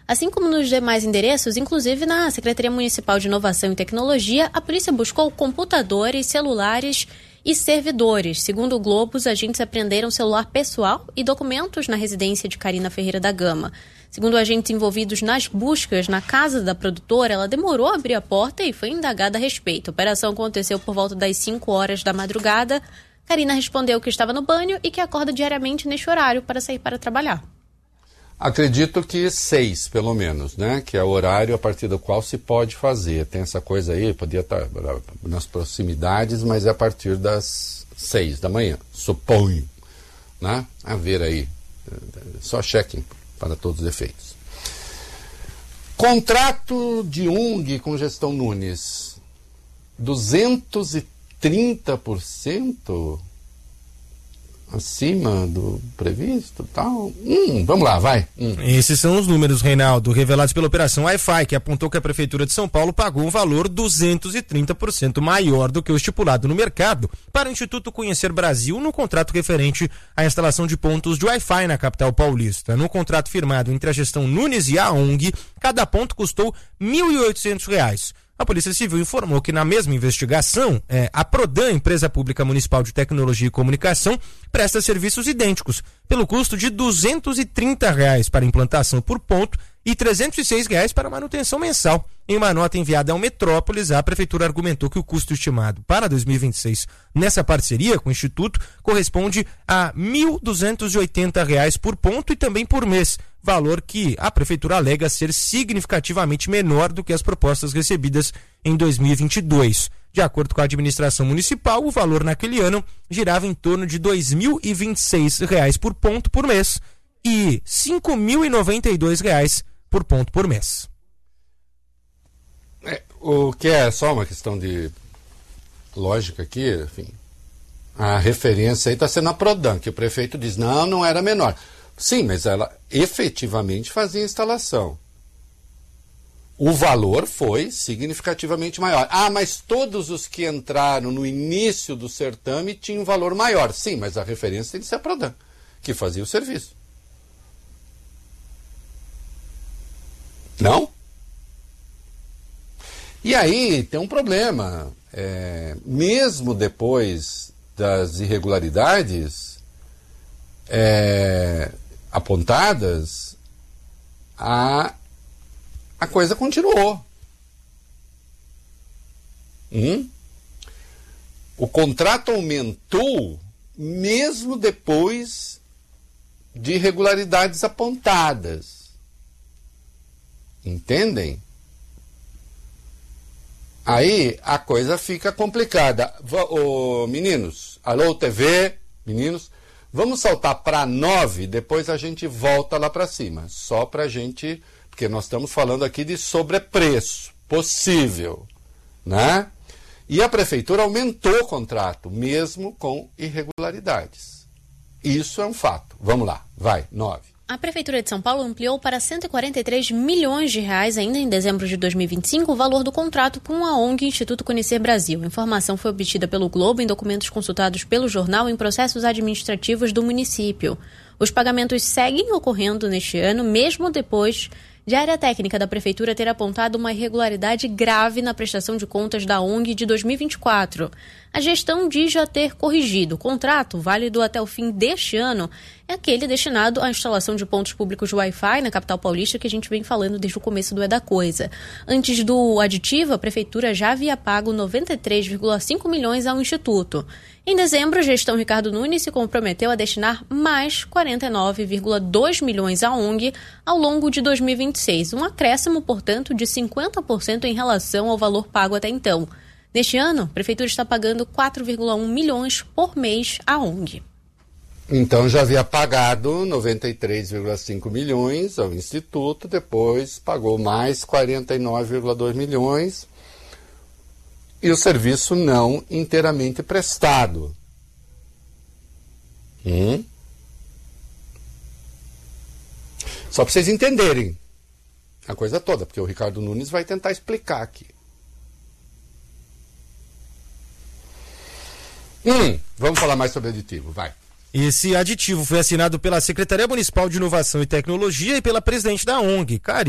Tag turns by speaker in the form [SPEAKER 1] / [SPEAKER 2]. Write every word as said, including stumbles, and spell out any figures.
[SPEAKER 1] Assim como nos demais endereços, inclusive na Secretaria Municipal de Inovação e Tecnologia, a polícia buscou computadores, celulares e servidores. Segundo o Globo, os agentes apreenderam celular pessoal e documentos na residência de Carina Ferreira da Gama. Segundo agentes envolvidos nas buscas na casa da produtora, ela demorou a abrir a porta e foi indagada a respeito. A operação aconteceu por volta das cinco horas da madrugada. Carina respondeu que estava no banho e que acorda diariamente neste horário para sair para trabalhar.
[SPEAKER 2] Acredito que seis, pelo menos, né? Que é o horário a partir do qual se pode fazer. Tem essa coisa aí, podia estar nas proximidades, mas é a partir das seis da manhã, suponho, né? A ver aí, só check-in para todos os efeitos. Contrato de U N G com gestão Nunes, duzentos e trinta por cento acima do previsto, tal. Hum, vamos lá, vai. Hum.
[SPEAKER 3] Esses são os números, Reinaldo, revelados pela Operação Wi-Fi, que apontou que a Prefeitura de São Paulo pagou um valor duzentos e trinta por cento maior do que o estipulado no mercado para o Instituto Conhecer Brasil no contrato referente à instalação de pontos de Wi-Fi na capital paulista. No contrato firmado entre a gestão Nunes e a O N G, cada ponto custou mil e oitocentos reais. A Polícia Civil informou que na mesma investigação, é, a Prodan, Empresa Pública Municipal de Tecnologia e Comunicação, presta serviços idênticos, pelo custo de duzentos e trinta reais para implantação por ponto e trezentos e seis reais para manutenção mensal. Em uma nota enviada ao Metrópolis, a Prefeitura argumentou que o custo estimado para dois mil e vinte e seis nessa parceria com o Instituto corresponde a mil duzentos e oitenta reais por ponto e também por mês, valor que a Prefeitura alega ser significativamente menor do que as propostas recebidas em dois mil e vinte e dois. De acordo com a administração municipal, o valor naquele ano girava em torno de dois mil e vinte e seis reais por ponto por mês e cinco mil e noventa e dois reais por ponto por mês.
[SPEAKER 2] É, o que é só uma questão de lógica aqui, enfim, a referência aí está sendo a Prodan, que o prefeito diz, não, não era menor. Sim, mas ela efetivamente fazia instalação. O valor foi significativamente maior. Ah, mas todos os que entraram no início do certame tinham um valor maior. Sim, mas a referência tem que ser a Prodan, que fazia o serviço. Não? E aí tem um problema. É, mesmo depois das irregularidades é, apontadas, a, a coisa continuou. Hum? O contrato aumentou mesmo depois de irregularidades apontadas. Entendem? Aí a coisa fica complicada. Ô, meninos, alô T V, meninos, vamos saltar para nove, depois a gente volta lá para cima. Só para a gente, porque nós estamos falando aqui de sobrepreço possível, né? E a prefeitura aumentou o contrato, mesmo com irregularidades. Isso é um fato. Vamos lá, vai, nove.
[SPEAKER 1] A Prefeitura de São Paulo ampliou para cento e quarenta e três milhões de reais, ainda em dezembro de dois mil e vinte e cinco, o valor do contrato com a O N G Instituto Conhecer Brasil. A informação foi obtida pelo Globo em documentos consultados pelo jornal em processos administrativos do município. Os pagamentos seguem ocorrendo neste ano, mesmo depois de a área técnica da Prefeitura ter apontado uma irregularidade grave na prestação de contas da O N G de dois mil e vinte e quatro. A gestão diz já ter corrigido. O contrato, válido até o fim deste ano, é aquele destinado à instalação de pontos públicos de Wi-Fi na capital paulista, que a gente vem falando desde o começo do É da Coisa. Antes do aditivo, a Prefeitura já havia pago noventa e três vírgula cinco milhões ao Instituto. Em dezembro, a gestão Ricardo Nunes se comprometeu a destinar mais quarenta e nove vírgula dois milhões à O N G ao longo de dois mil e vinte e seis, um acréscimo, portanto, de cinquenta por cento em relação ao valor pago até então. Neste ano, a Prefeitura está pagando quatro vírgula um milhões por mês à O N G.
[SPEAKER 2] Então já havia pagado noventa e três vírgula cinco milhões ao Instituto, depois pagou mais quarenta e nove vírgula dois milhões e o serviço não inteiramente prestado. Hum? Só para vocês entenderem a coisa toda, porque o Ricardo Nunes vai tentar explicar aqui. Hum, vamos falar mais sobre aditivo, vai.
[SPEAKER 3] Esse aditivo foi assinado pela Secretaria Municipal de Inovação e Tecnologia e pela presidente da O N G, Cari.